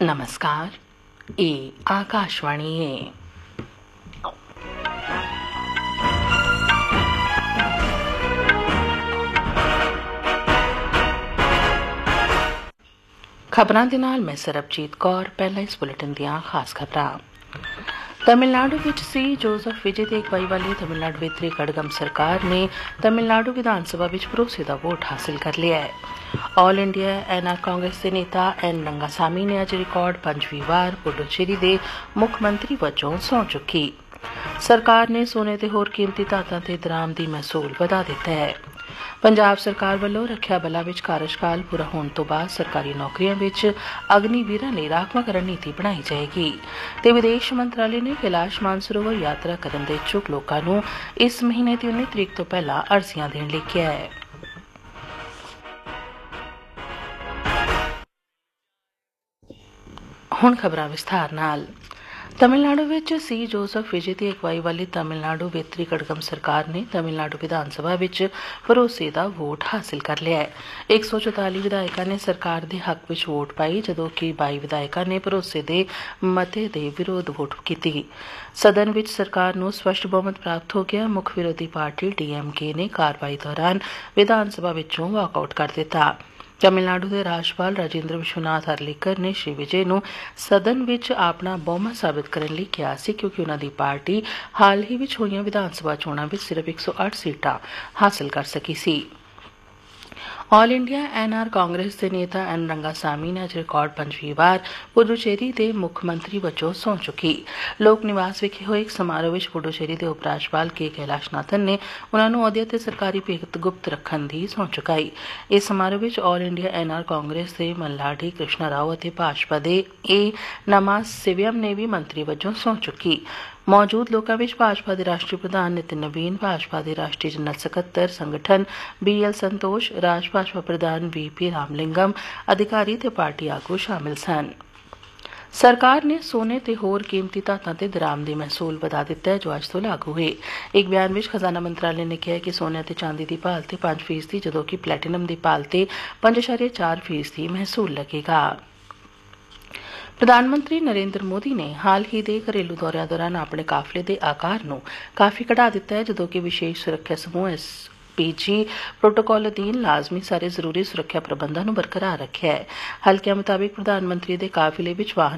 नमस्कार, ये आकाशवाणी है। खबरां दे नाल मैं सरबजीत कौर। पहला इस बुलेटिन दियां खास खबरां। तमिलनाडु विच सी जोसेफ विजय ਦੀ ਅਗਵਾਈ वाली तमिलनाडु वित्तरी कड़गम सरकार ने तमिलनाडु विधान सभा विच भरोसे दा वोट हासिल कर लिया है। ऑल इंडिया एनआर कांग्रेस के नेता एन रंगासामी ने अज रिकॉर्ड 5वीं वार पुडुचेरी के मुख मंत्री वजों सौं चुकी। सरकार ने सोने ते होर कीमती धातां ते दरामदी महसूल वधा दिता है। पंजाब सरकार ਵੱਲੋਂ ਰੱਖਿਆ ਬਲਾਂ ਵਿੱਚ ਕਾਰਜਕਾਲ ਪੂਰਾ ਹੋਣ ਤੋਂ ਬਾਅਦ ਸਰਕਾਰੀ ਨੌਕਰੀਆਂ ਵਿੱਚ ਅਗਨੀਵੀਰਾਂ ਲਈ ਰਾਖਵਾਂਕਰਨ ਨੀਤੀ ਬਣਾਈ ਜਾਏਗੀ ਤੇ ਵਿਦੇਸ਼ ਮੰਤਰਾਲੇ ਨੇ ਕੈਲਾਸ਼ ਮਾਨਸਰੋਵਰ ਯਾਤਰਾ ਕਰਨ ਦੇ ਇਛੁਕ ਲੋਕਾਂ ਨੂੰ ਇਸ ਮਹੀਨੇ ਦੀ 19 ਤਰੀਕ ਤੋਂ ਪਹਿਲਾਂ ਅਰਜ਼ੀਆਂ ਦੇਣ ਲਈ ਕਿਹਾ ਹੈ। ਹੁਣ ਖਬਰਾਂ ਵਿਸਥਾਰ ਨਾਲ। तमिलनाडु विच सी जोसेफ विजय की अगवाई वाली तमिलनाडु वित्तरी कड़गम सरकार ने तमिलनाडु विधान सभा विच भरोसे का वोट हासिल कर लिया है। 144 विधायकों ने सरकार के हक विच वोट पाई, जदों कि 22 विधायकों ने भरोसे के मते के विरोध वोट की। सदन विच सरकार नूं स्पष्ट बहुमत प्राप्त हो गया। मुख विरोधी पार्टी डीएमके ने कार्रवाई दौरान विधान सभा विचों वॉकआउट कर दिता। तमिलनाडु के राज्यपाल राजेंद्र विश्वनाथ अर्लेकर ने श्री विजय नूं सदन विच अपना बहुमत साबित करने लई किहा सी, क्योंकि उन्हां दी पार्टी हाल ही विच होईयां विधान सभा चोणां विच सिर्फ 108 सीटां हासिल कर सकी सी। ऑल इंडिया एनआर कांग्रेस के नेता एन रंगासामी ने अज रिकॉर्ड 5वीं वार पुडुचेरी के मुख मंत्री वजों सौं चुकी। लोक निवास विखे होए एक समारोह में पुडुचेरी के उप राज्यपाल के कैलाशनाथन ने उन्होंने अहुदे ते सरकारी भेत गुप्त रखने की सौं चुकाई। इस समारोह में ऑल इंडिया एनआर कांग्रेस के मल्लाडी कृष्णा राव और भाजपा के ए नमासिवयम ने भी मंत्री वजों सौं चुकी। मौजूद लोगों में भाजपा के राष्ट्रीय प्रधान नितिन नवीन, भाजपा के राष्ट्रीय जनरल सकत्तर संगठन BL संतोष, राज भाजपा प्रधान VP रामलिंगम, अधिकारी ते पार्टी आगू शामिल सन। सरकार ने सोने ते होर कीमती धातां ते दरामदी महसूल वधा दिता है, जो अज तो लागू हुए। एक बयान में खजाना मंत्रालय ने कहा कि सोने ते चांदी की भाल ते 5%, जदों कि प्लैटिनम की भाल ते 5.4% महसूल लगेगा। प्रधानमंत्री नरेंद्र मोदी ने हाल ही के घरेलू दौरिਆਂ दौरान अपने काफिले के आकार ਨੂੰ काफी घटा दिता है, जदों कि विशेष सुरक्षा समूह SPG प्रोटोकॉल अधीन लाजमी सारे जरूरी सुरक्षा प्रबंधों ਨੂੰ बरकरार रखा है। हल्किਆਂ मुताबिक प्रधानमंत्री के काफिले विच वाहन